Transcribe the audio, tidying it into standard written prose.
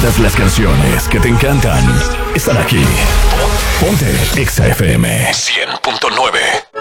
Todas las canciones que te encantan están aquí. Ponte Exa FM 100.9.